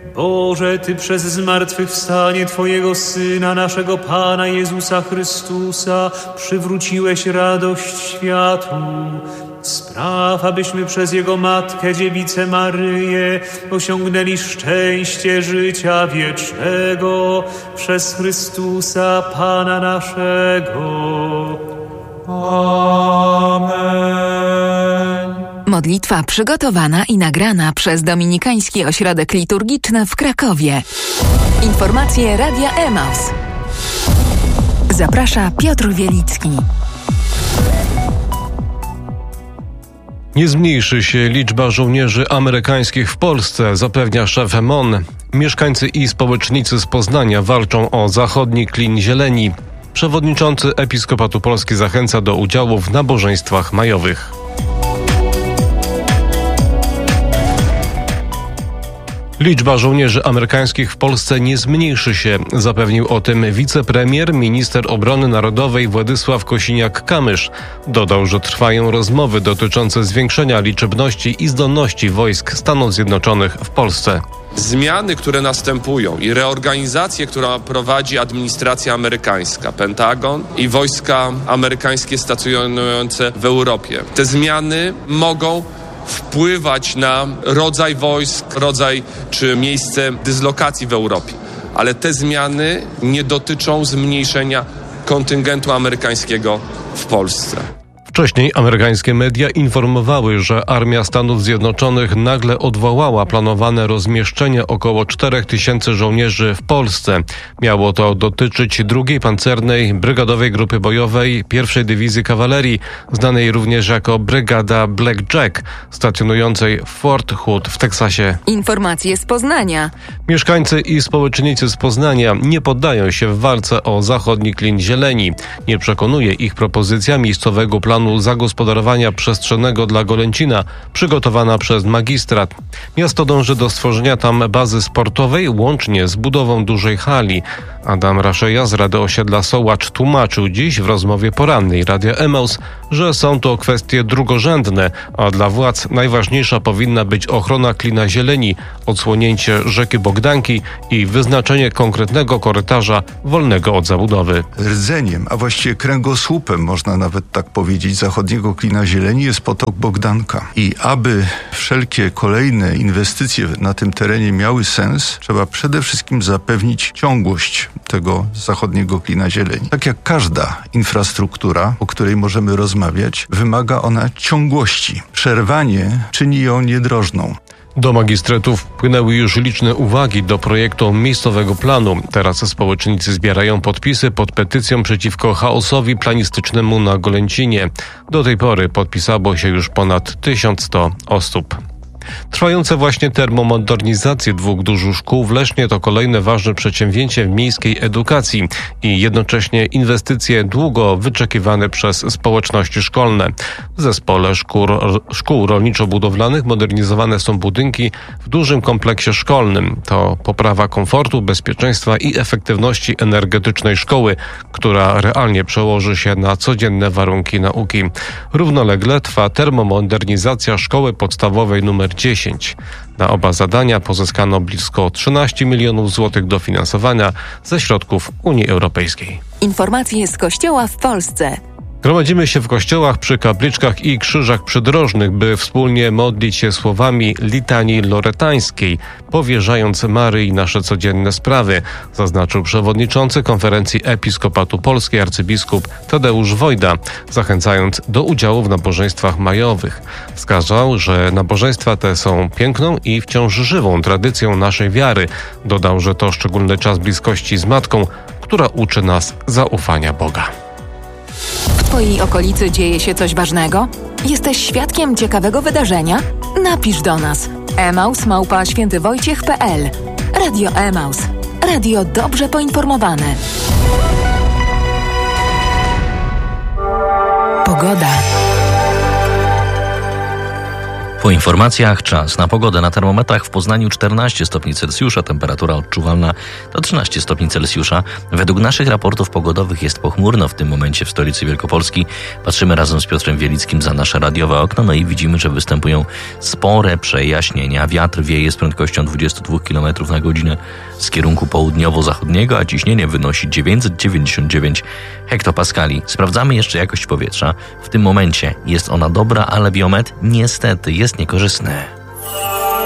Boże, Ty przez zmartwychwstanie Twojego Syna, naszego Pana Jezusa Chrystusa, przywróciłeś radość światu. Spraw, abyśmy przez Jego Matkę, Dziewicę Maryję, osiągnęli szczęście życia wiecznego przez Chrystusa Pana naszego. Amen. Modlitwa przygotowana i nagrana przez Dominikański Ośrodek Liturgiczny w Krakowie. Informacje Radia Emaus. Zaprasza Piotr Wielicki. Nie zmniejszy się liczba żołnierzy amerykańskich w Polsce, zapewnia szef MON. Mieszkańcy i społecznicy z Poznania walczą o zachodni klin zieleni. Przewodniczący Episkopatu Polski zachęca do udziału w nabożeństwach majowych. Liczba żołnierzy amerykańskich w Polsce nie zmniejszy się, zapewnił o tym wicepremier, minister obrony narodowej Władysław Kosiniak-Kamysz. Dodał, że trwają rozmowy dotyczące zwiększenia liczebności i zdolności wojsk Stanów Zjednoczonych w Polsce. Zmiany, które następują i reorganizację, którą prowadzi administracja amerykańska, Pentagon i wojska amerykańskie stacjonujące w Europie. Te zmiany mogą wpływać na rodzaj wojsk, rodzaj czy miejsce dyslokacji w Europie. Ale te zmiany nie dotyczą zmniejszenia kontyngentu amerykańskiego w Polsce. Wcześniej amerykańskie media informowały, że armia Stanów Zjednoczonych nagle odwołała planowane rozmieszczenie około 4000 żołnierzy w Polsce. Miało to dotyczyć 2. Pancernej Brygadowej Grupy Bojowej 1. Dywizji Kawalerii, znanej również jako Brygada Blackjack, stacjonującej w Fort Hood w Teksasie. Informacje z Poznania. Mieszkańcy i społecznicy z Poznania nie poddają się w walce o zachodni klin zieleni. Nie przekonuje ich propozycja miejscowego planu zagospodarowania przestrzennego dla Golęcina, przygotowana przez magistrat. Miasto dąży do stworzenia tam bazy sportowej, łącznie z budową dużej hali. Adam Raszeja z Rady Osiedla Sołacz tłumaczył dziś w rozmowie porannej Radia Emaus, że są to kwestie drugorzędne, a dla władz najważniejsza powinna być ochrona klina zieleni, odsłonięcie rzeki Bogdanki i wyznaczenie konkretnego korytarza wolnego od zabudowy. Rdzeniem, a właściwie kręgosłupem, można nawet tak powiedzieć, zachodniego klina zieleni jest potok Bogdanka. I aby wszelkie kolejne inwestycje na tym terenie miały sens, trzeba przede wszystkim zapewnić ciągłość tego zachodniego klina zieleni. Tak jak każda infrastruktura, o której możemy rozmawiać, wymaga ona ciągłości. Przerwanie czyni ją niedrożną. Do magistratów wpłynęły już liczne uwagi do projektu miejscowego planu. Teraz społecznicy zbierają podpisy pod petycją przeciwko chaosowi planistycznemu na Golęcinie. Do tej pory podpisało się już ponad 1100 osób. Trwające właśnie termomodernizacje 2 dużych szkół w Lesznie to kolejne ważne przedsięwzięcie w miejskiej edukacji i jednocześnie inwestycje długo wyczekiwane przez społeczności szkolne. W zespole szkół rolniczo-budowlanych modernizowane są budynki w dużym kompleksie szkolnym. To poprawa komfortu, bezpieczeństwa i efektywności energetycznej szkoły, która realnie przełoży się na codzienne warunki nauki. Równolegle trwa termomodernizacja szkoły podstawowej nr 10. Na oba zadania pozyskano blisko 13 milionów złotych dofinansowania ze środków Unii Europejskiej. Informacje z Kościoła w Polsce. Gromadzimy się w kościołach, przy kapliczkach i krzyżach przydrożnych, by wspólnie modlić się słowami litanii loretańskiej, powierzając Maryi nasze codzienne sprawy, zaznaczył przewodniczący Konferencji Episkopatu Polski arcybiskup Tadeusz Wojda, zachęcając do udziału w nabożeństwach majowych. Wskazał, że nabożeństwa te są piękną i wciąż żywą tradycją naszej wiary. Dodał, że to szczególny czas bliskości z Matką, która uczy nas zaufania Boga. W Twojej okolicy dzieje się coś ważnego? Jesteś świadkiem ciekawego wydarzenia? Napisz do nas. emaus@świętywojciech.pl. Radio Emaus. Radio dobrze poinformowane. Pogoda. Po informacjach czas na pogodę. Na termometrach w Poznaniu 14 stopni Celsjusza, temperatura odczuwalna to 13 stopni Celsjusza. Według naszych raportów pogodowych jest pochmurno w tym momencie w stolicy Wielkopolski. Patrzymy razem z Piotrem Wielickim za nasze radiowe okno, no i widzimy, że występują spore przejaśnienia. Wiatr wieje z prędkością 22 km na godzinę z kierunku południowo-zachodniego, a ciśnienie wynosi 999 hektopaskali. Sprawdzamy jeszcze jakość powietrza. W tym momencie jest ona dobra, ale biometr niestety jest niekorzystny.